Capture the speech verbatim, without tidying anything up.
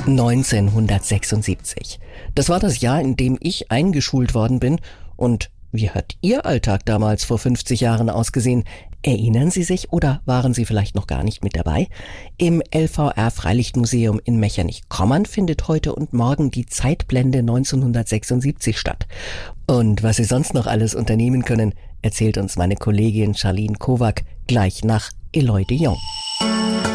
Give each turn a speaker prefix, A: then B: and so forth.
A: neunzehnhundertsechsundsiebzig. Das war das Jahr, in dem ich eingeschult worden bin. Und wie hat Ihr Alltag damals vor fünfzig Jahren ausgesehen? Erinnern Sie sich oder waren Sie vielleicht noch gar nicht mit dabei? Im L V R-Freilichtmuseum in Mechernich-Kommern findet heute und morgen die Zeitblende neunzehnhundertsechsundsiebzig statt. Und was Sie sonst noch alles unternehmen können, erzählt uns meine Kollegin Charlene Kowak gleich nach Eloy de Jong.